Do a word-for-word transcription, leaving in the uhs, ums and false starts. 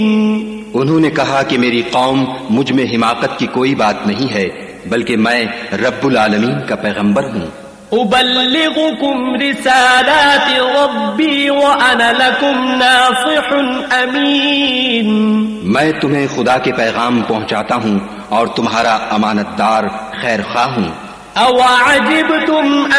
उन्होंने कहा कि मेरी कौम मुझ में हिमाकत की कोई बात नहीं है, बल्कि मैं रब्बुल आलमीन का पैगंबर हूँ। उबल्लिगुकुम रिसालाति रब्बी व अना लकुम नासिहुन अमीन। मैं तुम्हें खुदा के पैगाम पहुँचाता हूँ और तुम्हारा अमानतदार खैर ख्वाह हूँ। अवअजिबतुम